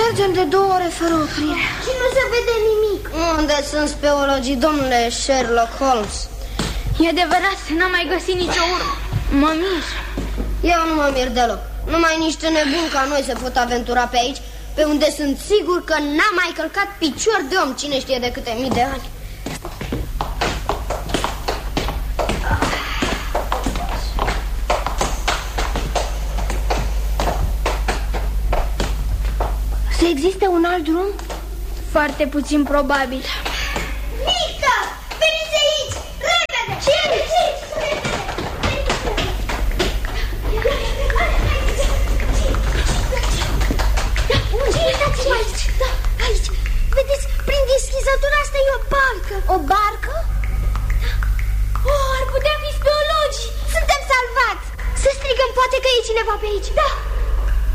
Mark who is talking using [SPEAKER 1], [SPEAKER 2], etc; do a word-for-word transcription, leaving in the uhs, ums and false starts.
[SPEAKER 1] Mergem de două ore fără oprire
[SPEAKER 2] și nu se vede nimic.
[SPEAKER 1] Unde sunt speologii, domnule Sherlock Holmes?
[SPEAKER 3] E adevărat, n-am mai găsit nicio urmă. Mă mir.
[SPEAKER 1] Eu nu mă mir deloc. Numai niște nebuni ca noi se pot aventura pe aici, pe unde sunt sigur că n-a mai călcat picior de om cine știe de câte mii de ani.
[SPEAKER 3] Să existe un alt drum? Foarte puțin probabil.
[SPEAKER 2] Mică! Veniți aici! Repede! Ce ce? Uitați-vă aici! Da, aici! Vedeți, prin deschizătura asta e o barcă. O barcă? Da. Oh, ar putea fi speologii! Suntem salvați! Să strigăm, poate că e cineva pe aici. Da!